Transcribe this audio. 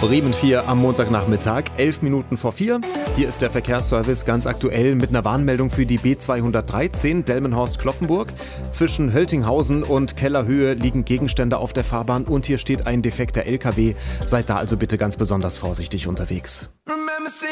Bremen 4 am Montagnachmittag, 11 Minuten vor 4. Hier ist der Verkehrsservice ganz aktuell mit einer Warnmeldung für die B213 Delmenhorst-Cloppenburg. Zwischen Höltinghausen und Kellerhöhe liegen Gegenstände auf der Fahrbahn und hier steht ein defekter LKW. Seid da also bitte ganz besonders vorsichtig unterwegs.